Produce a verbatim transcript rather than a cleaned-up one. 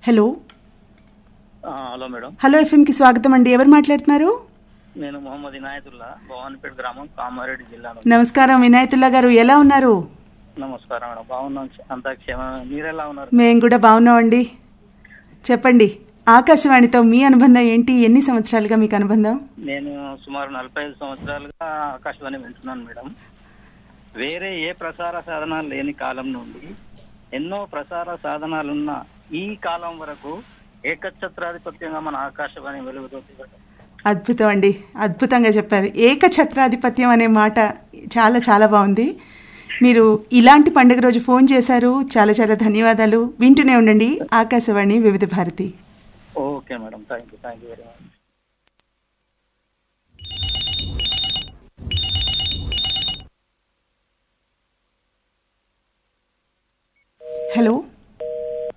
Hello hello madam. Hello ఎఫ్ఎంకి స్వాగతం అండి. ఎవరు మాట్లాడుతున్నారు? నేను మొహమ్మద్ ఇనాయతుల్లా, భవానీపేట గ్రామం, కామారెడ్డి జిల్లా. నమస్కారం వినాయతుల్లా గారు, ఎలా ఉన్నారు? నమస్కారం మేడం, బాగున్నాం. అంతా క్షేమ. మీరెలా ఉన్నారు? మేము కూడా బాగున్నామండి. చెప్పండి, ఆకాశవాణితో మీ అనుబంధం ఏంటి? ఎన్ని సంవత్సరాలుగా మీకు అనుబంధం? నేను సుమారు నలభై ఐదు సంవత్సరాలుగా ఆకాశవాణి వింటున్నాను మేడం. వేరే ఏ ప్రసార సాధనాలు లేని కాలం నుండి ఎన్నో ప్రసార సాధనాలున్న ఈ కాలం వరకు ఏకఛత్రాధిపత్యంగా మన ఆకాశవాణి వెలుగుతుంది. అద్భుతం అండి, అద్భుతంగా చెప్పారు. ఏకఛత్రాధిపత్యం అనే మాట చాలా చాలా బాగుంది. మీరు ఇలాంటి పండుగ రోజు ఫోన్ చేశారు, చాలా చాలా ధన్యవాదాలు. వింటూనే ఉండండి ఆకాశవాణి వివిధ Bharati. Okay madam, thank you thank you very much. Hello